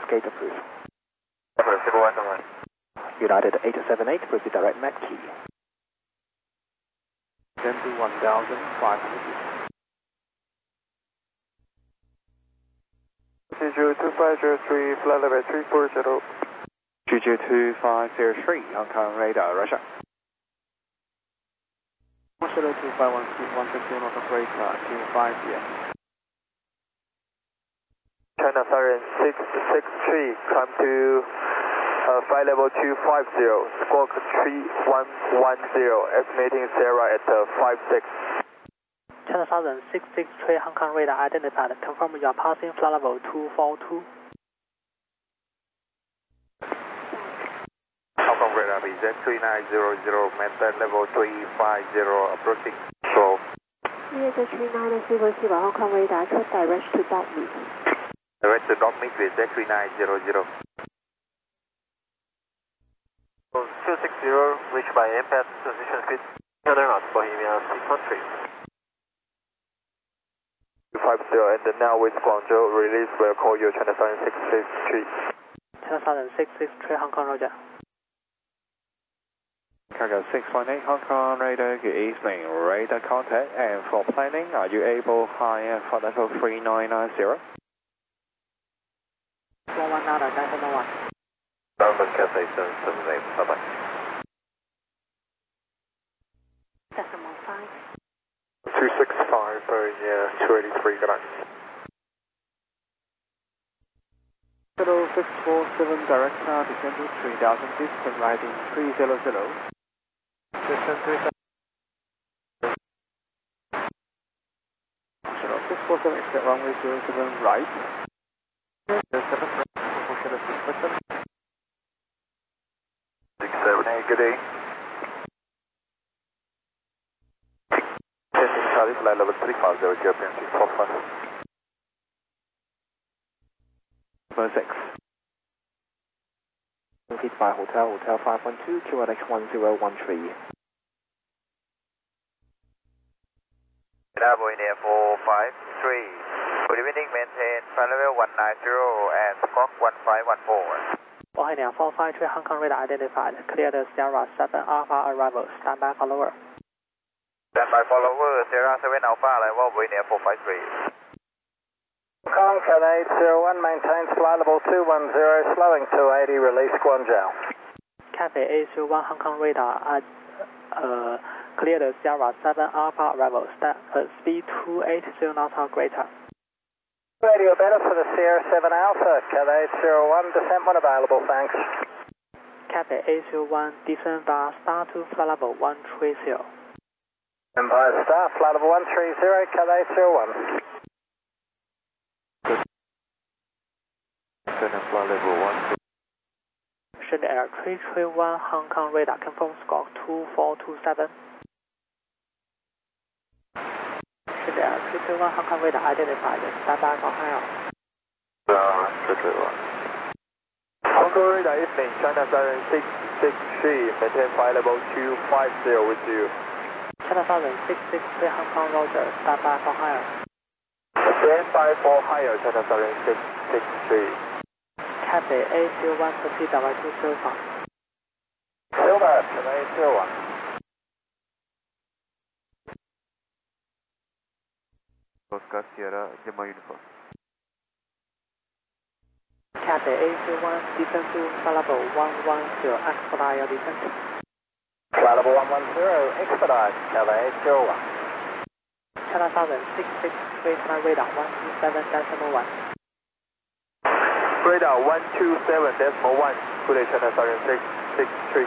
gate approved. Civil United 878, proceed direct MAC key. Then to 1,500. GJ2503, flight level 340. GJ2503, Hong Kong radar, Russia. 10251, 150 knots operator, 250. China Siren 663, climb to flight level 250, squawk 3110, estimating Sierra at 56. China Southern 663 Hong Kong radar identified. Confirm you are passing flight level 242. Hong Kong radar BZ3900, maintain level 350, approaching control. BZ3900, Hong Kong radar, check direct to dog meet. Direct to dog meet BZ3900. 260, reach by impact transition speed, 200 knots, Bohemia 613. 250, and now with Guangzhou, release will call you China Southern 663. China Southern 663 Hong Kong Roger. Cargo 618 Hong Kong radar, good evening, radar contact, and for planning, are you able higher for level 3990? 11 Nada, Decimal 1. Northern Cathay 778, bye-bye. Decimal 5. 265, 283, good night. Hello 647, director, descend to 3000 feet, turn right in 300. Descend 3000. Hello 647, exit runway 07 right. 07 right, proportional 6%. 678, good day. Charlie, flight level 350, European 645. Number 6. Hit by Hotel 512, QNX 1013. Bravo India 453. Good evening, maintain flight level 190 and squawk 1514. Bohemia 453 Hong Kong radar identified. Clear the Sierra 7 Alpha arrival. Stand by follower. Stand by follower, Sierra 7 Alpha arrival, Bohemia 453. Hong Kong Cathay 801, maintain flight level 210, slowing to 80, release Guangzhou. Cathay 801 Hong Kong radar clear the Sierra 7 Alpha arrival. Speed 280 knots or greater. Radio better for the Sierra 7 Alpha, Cathay 801, descent when available, thanks. Cathay 801, descend bar, start to flight level 130. Empire Star, flight level 130, Cathay 801. Flight level 1. Shed Air 331 Hong Kong radar, confirm squawk 2427. Shed Air 331 Hong Kong radar identified. Stand by for higher. 331. Hong Kong radar evening, China Siren 663, maintain flight level 250 with you. China Southern 663 Hong Kong Roger, stand by for higher. Stand by for higher, China Siren 663. Cathay 801, proceed direct to Silver. Silver, China 801. Oscar Sierra, Lima Uniform. Cathay 801, descend to flight level 110, expedite your descent. Flight level 110, expedite, Cathay 801. China Southern 663, China radar 127.1. Radar 127.1, good day, China Siren 663.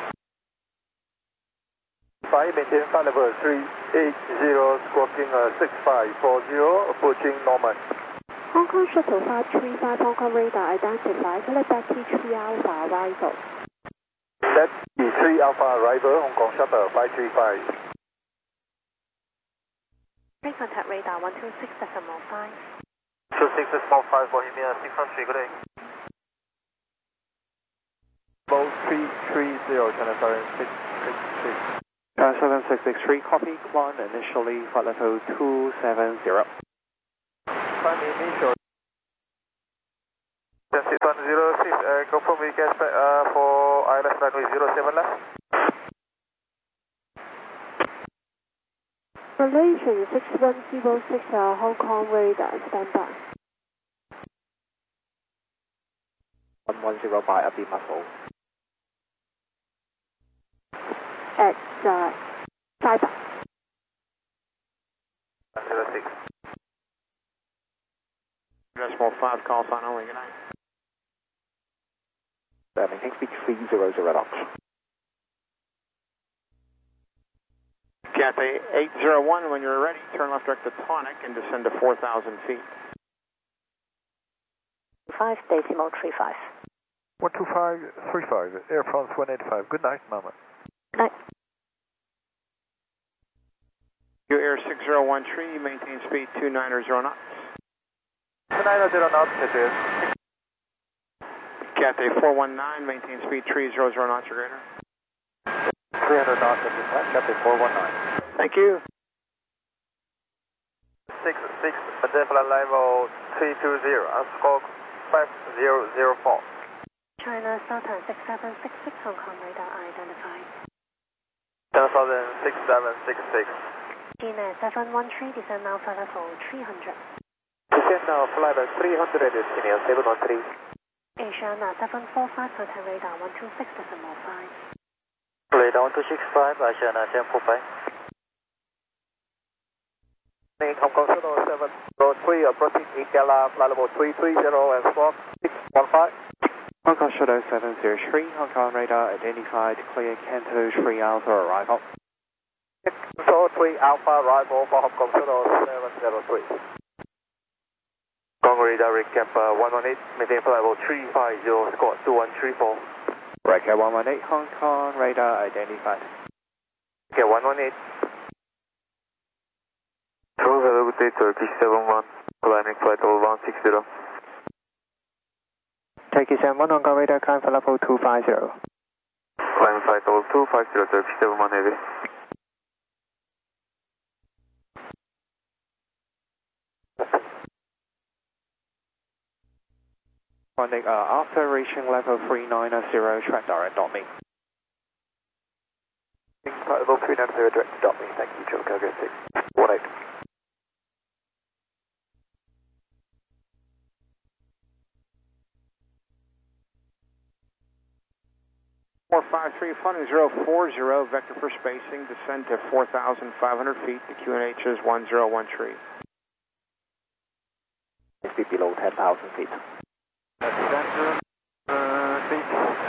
5, maintain flight level 380, squawking 6540, approaching Norman. Hong Kong Shuttle 535 Hong Kong radar identified. Liberty 3 Alpha arrival. That's the 3 Alpha arrival, Hong Kong Shuttle 535. Contact radar 126.5. 26.5, Bohemia 613, good day. Both 330, China Siren 663. China Southern 663, copy, climb initially flight level 270. Climb initial. 106, confirm we get for ILS runway 07 left. Malaysian 6106 Hong Kong radar, standby. 110 by Abbey Muscle. At Cyber. 106. Decimal 5, call sign only, good night. Maintain speed 300 knots. Cathay 801, when you're ready, turn left direct to Tonic and descend to 4,000 feet. 5 decimal 35. 12535, Air France 185. Good night, Mama. Good night. Your Air 601 tree, maintain speed 290 knots. 290 knots, Cathay. Cathay 419, maintain speed 300 knots or greater. 300 knots at this time, Cathay 419. Thank you. 66, Devlin level 320, score 5004. China Southern 6766 Hong Kong radar identified. China Southern 6766. China 713, descend now flight level 300. Descend now flight level 300, China 713. Asiana 745, contact radar 126.5. Radar 1265, Asiana 745. Hong Kong Shuttle 703, approaching Ikela, flight level 330 and squawk 615. Hong Kong Shuttle 703, Hong Kong radar identified, clear Canto 3 Alpha arrival. 603 Alpha arrival for Hong Kong Shuttle 703. Hong Kong radar recap 118, maintain flight level 350, squawk 2134. Recap 118, Hong Kong radar identified. Okay, 118. True, hello, good day, Turkish 71, climbing flight level 160. Turkey 71, Hong Kong radar, climb for level 250. Climbing flight level 250, Turkish 71 heavy. After reaching level 390, track direct dot me. Flight level 390, direct dot me, thank you, Joe Cargo 618. 453, funding 040, vector for spacing, descend to 4,500 feet, the QNH is 1013. Speed below 10,000 feet. Center, seat,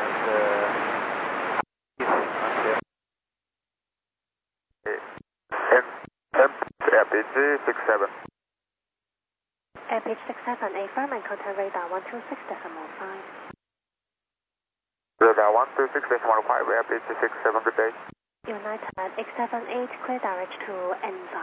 and AirPitch 67. AirPitch 67, affirm and contact radar 126.5. Radar 126.5, AirPitch 67, good day. United X78, clear direct to ENZA.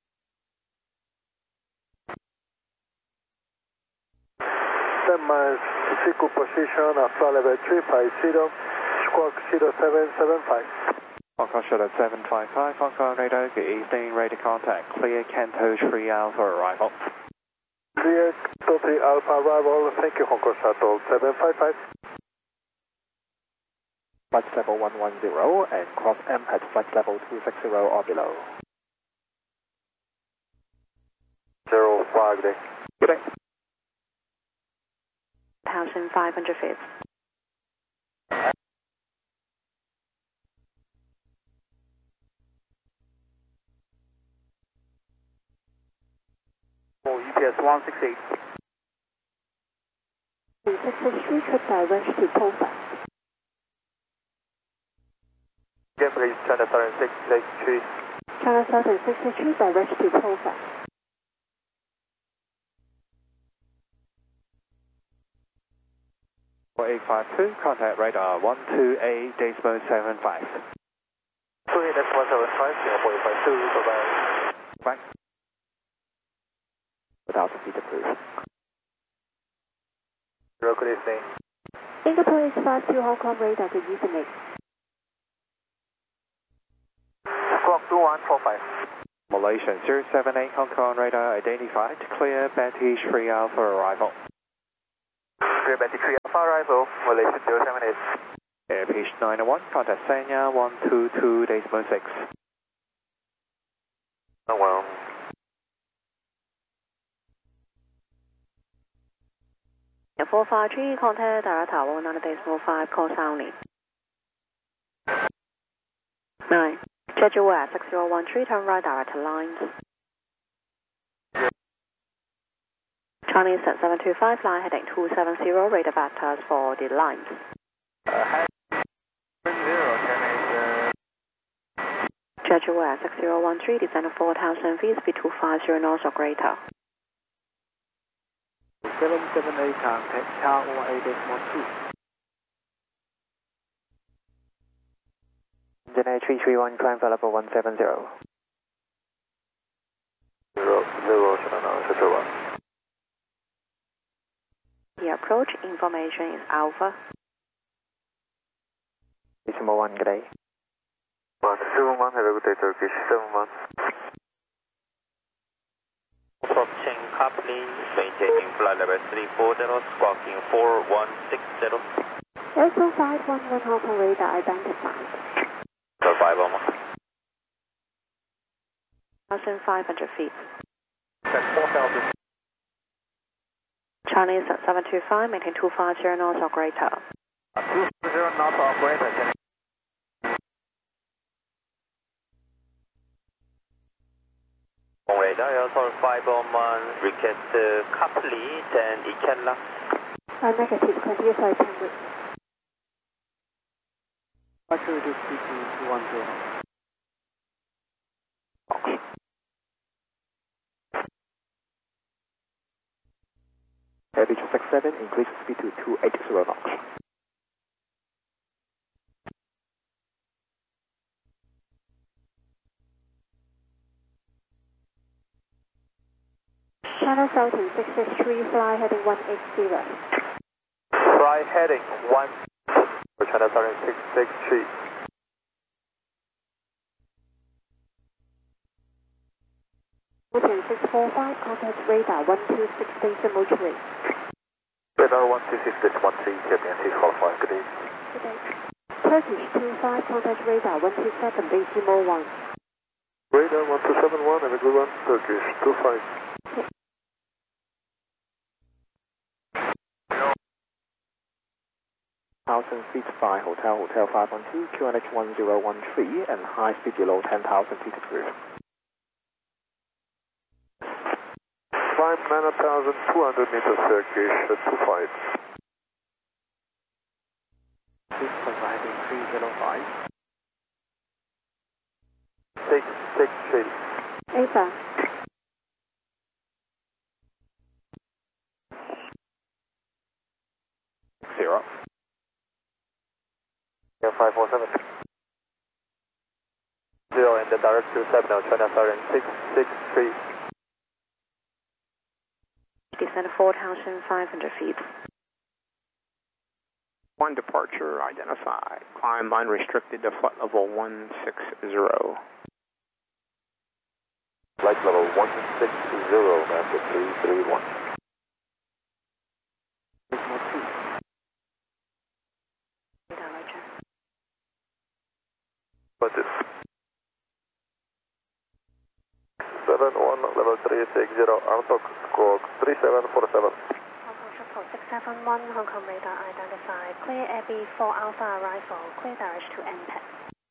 Semi-circle position at flight level 350, squawk 0775. Hong Kong Shuttle 755, Hong Kong radar, good evening, radar contact, clear Canto 3 Alpha arrival. Clear Canto 3 Alpha arrival, thank you Hong Kong Shuttle 755. Flight level 110 and cross M at flight level 260 or below. 05 day. Good day. 1,500 feet. EPS 168. 663, trip direct to Poland. Again please, China Southern 663. China Southern 63, direct to Poland. For 852, contact radar 128.75. 28.75, 0852, bye-bye. Bye. 1,000 feet approved. Good evening. Singapore is 52 Hong Kong radar, good evening. Squawk 2145. Malaysian 078, Hong Kong radar identified, clear Vantage 3 Alpha arrival. Betty 3 Alpha arrival, Malaysia 078. Pitch 901, contact Sanya 122.6. Oh well. Yeah, 453, contact Director 190.5, call sounding. 9. Schedule at 6013, turn right direct lines. Chinese at 725, line heading 270, radar vectors for the lines. Schedule at 6013, descend 4,000 feet, speed 250 knots or greater. 778 contact Tower 18.2. General 331, climb for level 170. 0, The approach information is Alpha. Decimal 1, good day. 171, have a good day, Turkish 71. Approaching Copley, maintaining flight level 340, squawking 4160. Airfield 511 Hong Kong radar identified. 1,500 feet. 4,000. Chinese at 725, maintain 250 knots or greater. 250 knots operator, can you? Radar, Airport 511, request Copley, then Ikella. Negative, continue flight 10 with. Departure reduce speed to 210. Pitch 67, increase speed to 280 knots. Channel Southern 663, fly heading 180. Fly heading 1. Channel Southern 663. Mountain 645, contact radar 126 decimal 3. Radar 126.13, Captain 645, good day. Good day. Turkish 25, contact radar 127 decimal 1. Radar 1271, have a good one, Turkish 25. Thousand feet by Hotel 512, QNH 1013, and high speed below 10,000 feet approved. 9,200 meters, Turkish 25. Please providing 305. 663. ASA. Zero. Yeah, 547. 0 and the direct to 7, China Southern 663. Descend 4,500 feet. One departure identified. Climb unrestricted to flight level 160. Flight level 160, after 331. Decimal 2. Radar Roger. But this 71, level 360, Artok, squawk 3747. Hong Kong Triple 671, Hong Kong radar identified. Clear AB 4 Alpha arrival. Clear direct to NPET.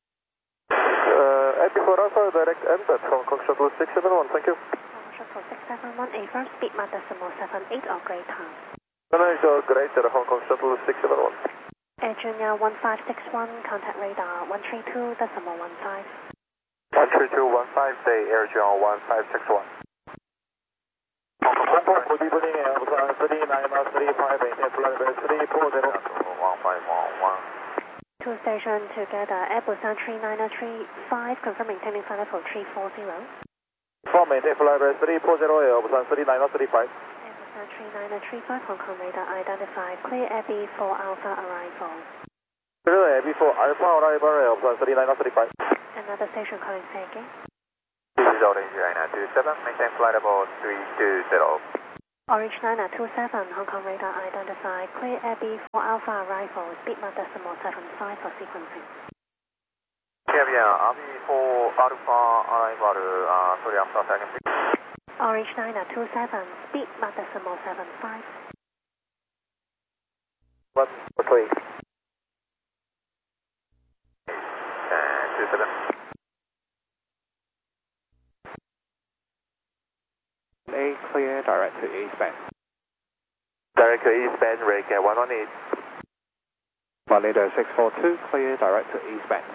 AP4 Alpha, direct NPET, Hong Kong Shuttle 671, thank you. Hong Kong Triple 671, A first speed mark decimal 78 or greater. Greater, Hong Kong Shuttle 671. Air Junior 1561, contact radar 132.15. 13215, say Air Junior 1561. Good evening, Alpha 3935, flight level 340. 2 station together, Airbus 39335, confirm maintaining flight level 340. From maintain flight level 340, Airbus 3935. Airbus 39335, Hong Kong radar identified. Clear AB 4 Alpha arrival. Clear AB4 Alpha arrival, Airbus 3935. Another station calling again. This is Orange China 27, maintain flight level 320. Orange 927, Hong Kong radar identified. Clear Abbey 4 Alpha arrival, speed mark decimal 75 for sequencing. Yeah, Abbey 4 Alpha arrival, sorry, I'm sorry, second. Orange 927, speed mark decimal 75. 143. And 27. A clear direct to eastbound. Direct to eastbound, rate 118. Validator 642, clear direct to eastbound.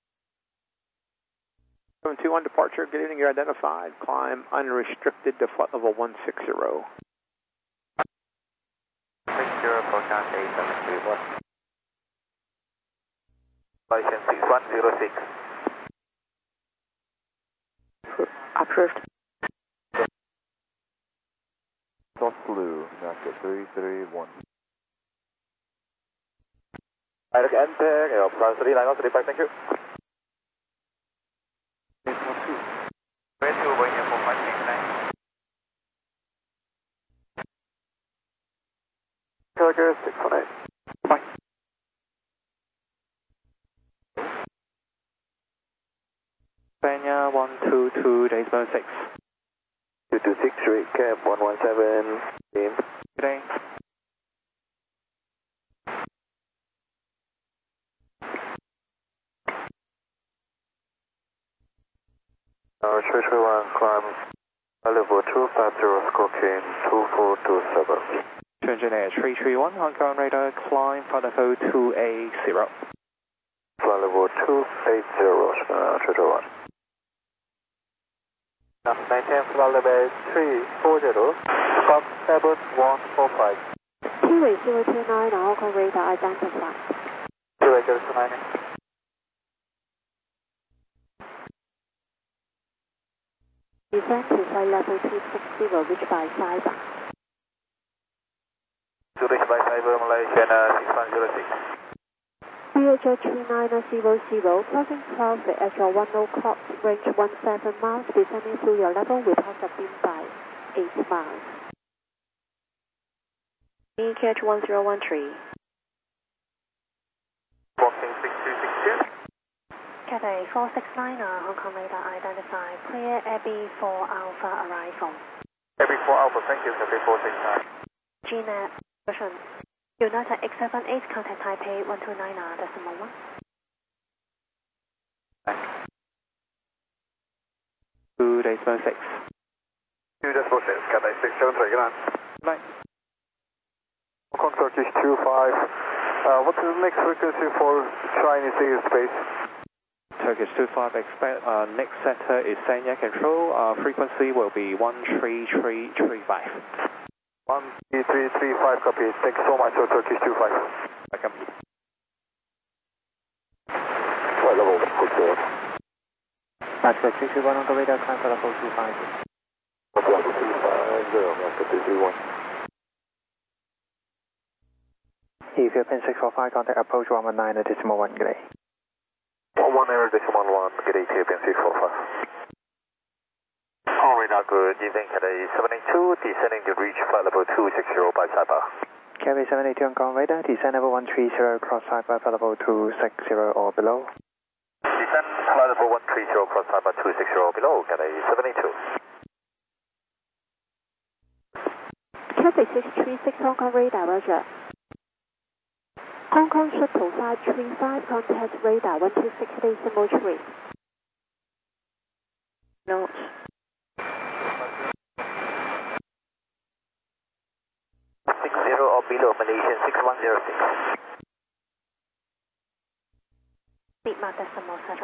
721 departure, good evening, you're identified. Climb unrestricted to flight level 160. 60, forecast 8731. License 6106. Approved. South Blue, Naka 331. Direct enter, Airplan 3935, thank you. 22, going here for 569. Charger 618. Bye. Spania 122, Daysman 6. 226, recap 117, team. Good day. Tower 331, climb level 250, squawking 2427. Engineer 331, Hong Kong radar, climb flight level 280. Flight level 280, 321. 910, flight level 340, Scott 7145. Kiwi 029, Hong Kong radar identified. Kiwi 029. Descend to flight level 260, reach by cyber. Zurich by cyber, Malaysian 6106. VHO 2900, crossing 12 at your 10 o'clock, range 17 miles, descending through your level with hazard beam by 8 miles. EKH 1013. Crossing 6262. Cathay 469, Hong Kong radar identified. Clear Abbey 4 Alpha arrival. Abbey 4 Alpha, thank you, Cathay 469. GNAT version. United 878, contact Taipei 129.1. 2 Daysman 6. 2.46, Cathay 673, good night. Night. Hong Kong Turkish 25. What's the next frequency for Chinese airspace? Turkish 25, expect next setter is Sanya control, frequency will be 13335. 13335, copy. Thanks so much for Turkish 25. Welcome. Flight level 60. Master 331 on the radar, climb for level 250. Level 250, Master 331. Ethiopian 645, contact approach 119 decimal 1, good day. 110 decimal 1, good Ethiopian 645. All radar good, evening Cathay 782, descending to reach flight level 260 by cyber. Cathay 782 on ground radar, descend level 130, cross cyber flight level 260 or below. Descend flight level 130, cross cyber 260 or below, Cathay 782. Cathay 636, Hong Kong radar, roger. Hong Kong Shuttle 535, contact radar 126 decimal 3. Notes. 60 or below, Malaysian 6106. Speed mark decimal 7.